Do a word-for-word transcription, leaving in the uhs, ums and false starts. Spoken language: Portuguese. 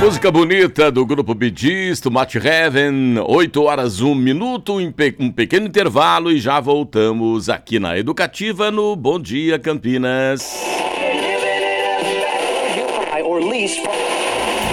Música bonita do grupo Bee Gees, Tomate Heaven, oito horas, um minuto, um, pe- um pequeno intervalo e já voltamos aqui na Educativa no Bom Dia Campinas.